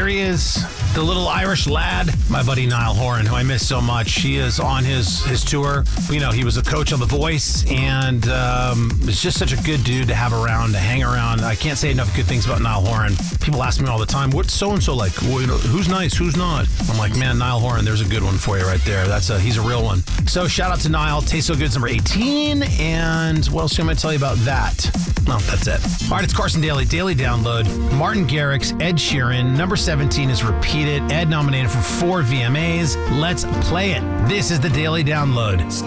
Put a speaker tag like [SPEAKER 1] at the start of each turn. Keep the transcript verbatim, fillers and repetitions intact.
[SPEAKER 1] there he is, the little Irish lad, my buddy Niall Horan, who I miss so much. He is on his, his tour. You know, he was a coach on The Voice, and um, is just such a good dude to have around, to hang around. I can't say enough good things about Niall Horan. People ask me all the time, what's so-and-so like? Well, you know, who's nice, who's not? I'm like, man, Niall Horan, there's a good one for you right there. That's a, he's a real one. So shout out to Niall. Taste So Good's number eighteen. And what else am I going to tell you about that? No, that's it. All right, it's Carson Daly. Daily Download. Martin Garrix, Ed Sheeran. Number seventeen is Repeat It. Ed nominated for four V M As. Let's play it. This is the Daily Download.